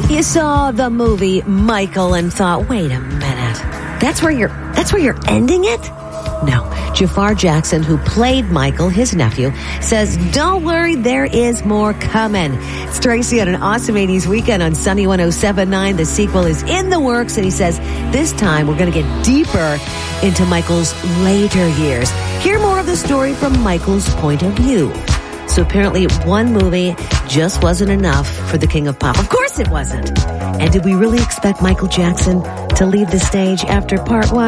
You saw the movie Michael and thought, wait a minute, that's where you're ending it? No. Jafar Jackson, who played Michael, his nephew, says, don't worry, there is more coming. It's Tracy on an awesome 80s weekend on Sunny 107.9. The sequel is in the works, and he says, this time we're going to get deeper into Michael's later years. Hear more of the story from Michael's point of view. So apparently one movie just wasn't enough for the King of Pop. Of course it wasn't. And did we really expect Michael Jackson to leave the stage after part one?